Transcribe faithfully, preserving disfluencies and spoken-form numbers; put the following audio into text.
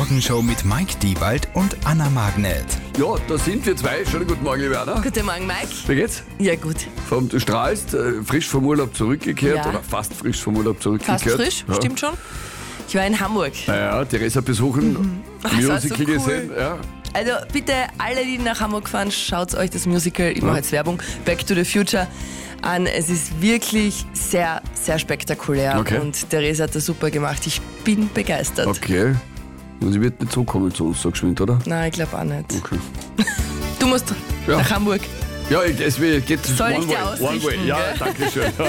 Morgenshow mit Mike Diewald und Anna Magnet. Ja, da sind wir zwei. Schönen guten Morgen, liebe Anna. Guten Morgen, Mike. Wie geht's? Ja, gut. Vom, du strahlst, äh, frisch vom Urlaub zurückgekehrt Ja. oder fast frisch vom Urlaub zurückgekehrt. Fast frisch, ja. stimmt schon. Ich war in Hamburg. Ja, Theresa besuchen, Mhm. Ach, das war so Musical cool. gesehen. Ja. Also bitte, alle, die nach Hamburg fahren, schaut euch das Musical, ich mache jetzt Werbung, Back to the Future an. Es ist wirklich sehr, sehr spektakulär Okay. und Theresa hat das super gemacht. Ich bin begeistert. Okay. Und sie wird nicht so kommen zu uns so geschwind, oder? Nein, ich glaube auch nicht. Okay. Du musst Ja. nach Hamburg. Ja, es geht Soll ich one dir way, one way. ausrichten, Ja, gell? danke schön.